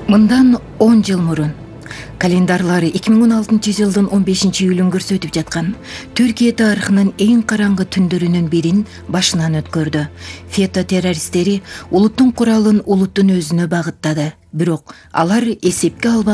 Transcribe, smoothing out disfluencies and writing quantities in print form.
Мындан 10 жыл мурун календарлары 2016 жылдын 15 июлүн көрсөтүп жаткан Түркия тарыхынын эң караңгы түндөрүнүн бирин башынан өткөрдү. Фето террористтери улуттун куралын улуттун өзүнө багыттады. Бирок алар эсепке албаган